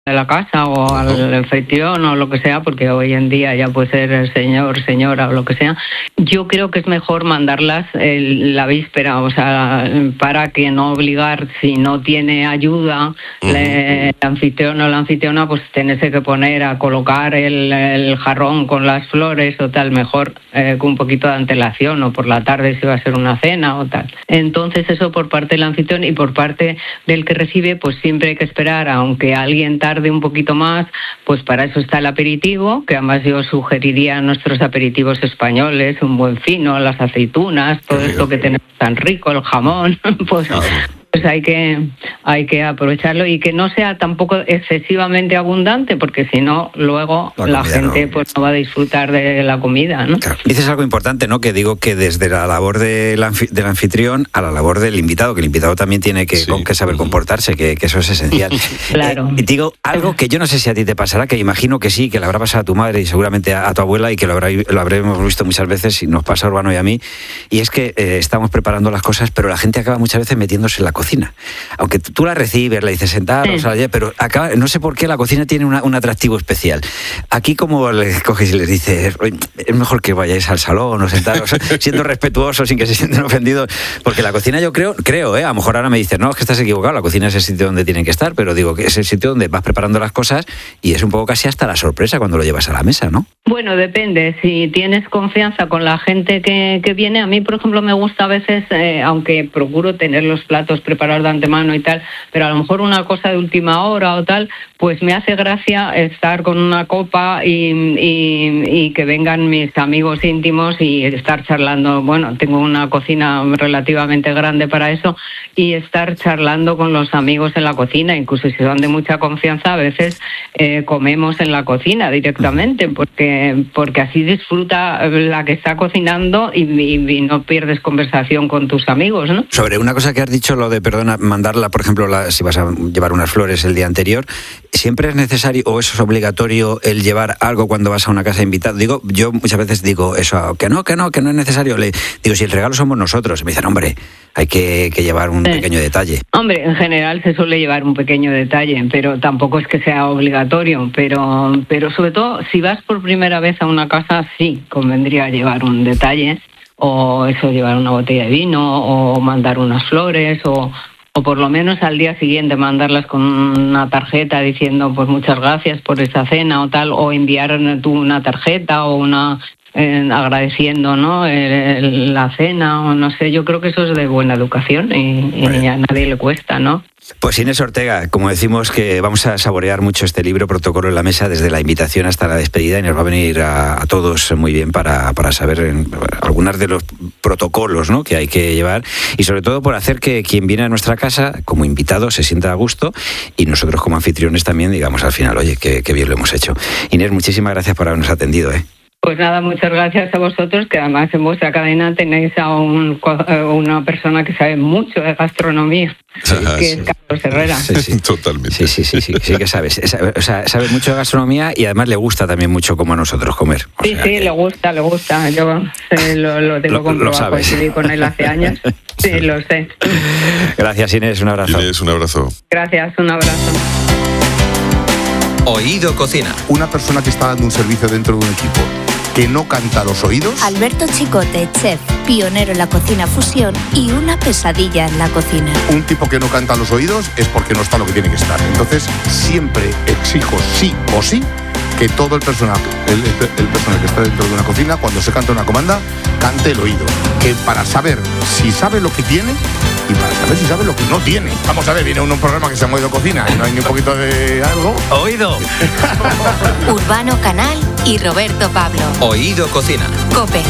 de la casa o al anfitrión o lo que sea, porque hoy en día ya puede ser el señor, señora o lo que sea. Yo creo que es mejor mandarlas la víspera, o sea, para que no obligar, si no tiene ayuda, el anfitrión o la anfitriona, pues tenerse que poner a colocar el jarrón con las flores o tal, mejor con un poquito de antelación, o por la tarde si va a ser una cena o tal. Entonces eso por parte del anfitrión, y por parte del que recibe, pues siempre hay que esperar, aunque alguien tarde un poquito más, pues para eso está el aperitivo, que además yo sugeriría nuestros aperitivos españoles, un buen fino, las aceitunas, todo esto que tenemos tan rico, el jamón, pues hay que aprovecharlo, y que no sea tampoco excesivamente abundante, porque si no, luego la gente pues no va a disfrutar de la comida, ¿no? Claro. Dices algo importante, ¿no? Que digo que desde la labor del anfitrión a la labor del invitado, que el invitado también tiene que saber comportarse, que eso es esencial. Claro. Digo algo que yo no sé si a ti te pasará, que imagino que sí, que le habrá pasado a tu madre y seguramente a tu abuela, y que lo habremos visto muchas veces, y nos pasa a Urbano y a mí, y es que estamos preparando las cosas, pero la gente acaba muchas veces metiéndose en la cocina. Aunque tú la recibes, le dices sentaros, pero acaba, no sé por qué la cocina tiene un atractivo especial. Aquí, como les coges y les dices, es mejor que vayáis al salón o sentaros, siendo respetuosos, sin que se sienten ofendidos, porque la cocina, yo creo, a lo mejor ahora me dices, no, es que estás equivocado, la cocina es el sitio donde tienen que estar, pero digo que es el sitio donde vas preparando las cosas, y es un poco casi hasta la sorpresa cuando lo llevas a la mesa, ¿no? Bueno, depende. Si tienes confianza con la gente que viene, a mí, por ejemplo, me gusta a veces, aunque procuro tener los platos preparados de antemano y tal, pero a lo mejor una cosa de última hora o tal, pues me hace gracia estar con una copa y que vengan mis amigos íntimos y estar charlando. Bueno, tengo una cocina relativamente grande para eso, y estar charlando con los amigos en la cocina, incluso si son de mucha confianza, a veces comemos en la cocina directamente, porque así disfruta la que está cocinando y no pierdes conversación con tus amigos, ¿no? Sobre una cosa que has dicho, lo de, mandarla, por ejemplo, si vas a llevar unas flores el día anterior, ¿siempre es necesario o eso es obligatorio el llevar algo cuando vas a una casa de invitados? Digo, yo muchas veces digo eso, que no es necesario. Digo, si el regalo somos nosotros. Me dicen, hombre, hay que llevar un pequeño detalle. Hombre, en general se suele llevar un pequeño detalle, pero tampoco es que sea obligatorio. Pero sobre todo, si vas por primera vez a una casa, sí convendría llevar un detalle, o eso, llevar una botella de vino, o mandar unas flores, o por lo menos al día siguiente mandarlas con una tarjeta diciendo pues muchas gracias por esa cena o tal, o enviar tú una tarjeta o agradeciendo, ¿no?, la cena, o no sé. Yo creo que eso es de buena educación y a nadie le cuesta, ¿no? Pues Inés Ortega, como decimos, que vamos a saborear mucho este libro, Protocolo en la Mesa, desde la invitación hasta la despedida, y nos va a venir a todos muy bien para saber algunos de los protocolos, ¿no?, que hay que llevar, y sobre todo por hacer que quien viene a nuestra casa como invitado se sienta a gusto, y nosotros como anfitriones también digamos al final, oye, qué bien lo hemos hecho. Inés, muchísimas gracias por habernos atendido, Pues nada, muchas gracias a vosotros, que además en vuestra cadena tenéis a una persona que sabe mucho de gastronomía, que es Carlos Herrera. Sí. Totalmente. Sí que sabes. O sea, sabe mucho de gastronomía, y además le gusta también mucho, como a nosotros, comer. Sí, le gusta. Yo lo tengo comprobado, pues viví con él hace años. Sí, lo sé. Gracias, Inés, un abrazo. Inés, un abrazo. Gracias, un abrazo. Oído Cocina. Una persona que está dando un servicio dentro de un equipo que no canta a los oídos. Alberto Chicote, chef, pionero en la cocina fusión y una pesadilla en la cocina. Un tipo que no canta a los oídos es porque no está lo que tiene que estar. Entonces, siempre exijo sí o sí que todo el personal que está dentro de una cocina, cuando se canta una comanda, cante el oído. Que para saber si sabe lo que tiene y para saber si sabe lo que no tiene. Vamos a ver, viene un programa que se llama Oído Cocina y no hay ni un poquito de algo. ¡Oído! Urbano Canal y Roberto Pablo. Oído Cocina. COPE.